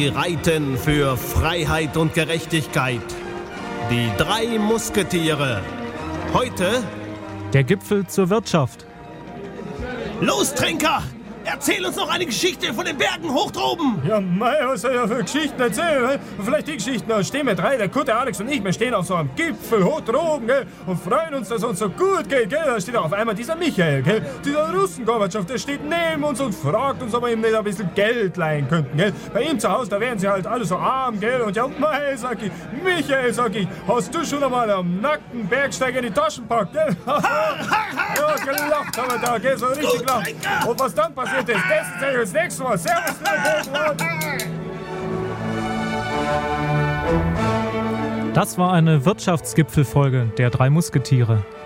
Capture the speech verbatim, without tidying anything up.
Sie reiten für Freiheit und Gerechtigkeit. Die drei Musketiere. Heute der Gipfel zur Wirtschaft. Los, Trinker! Erzähl uns noch eine Geschichte von den Bergen hoch droben. Ja, mei, was soll ich ja für Geschichten erzählen? Vielleicht die Geschichten, da stehen wir drei, der Kurt, der Alex und ich, wir stehen auf so einem Gipfel hoch droben, gell, und freuen uns, dass es uns so gut geht, gell. Da steht auf einmal dieser Michael, gell, dieser Russen-Gorbatschow, der steht neben uns und fragt uns, ob wir ihm nicht ein bisschen Geld leihen könnten, gell. Bei ihm zu Hause, da wären sie halt alle so arm, gell, und ja, mei, sag ich, Michael, sag ich, hast du schon einmal am nackten Bergsteiger in die Taschen packt, gell? Ja, gelacht haben wir da, gell, so richtig gelacht. Und was dann passiert ist, das erzähl ich das nächste Mal. Servus, Das war eine Wirtschaftsgipfelfolge der drei Musketiere.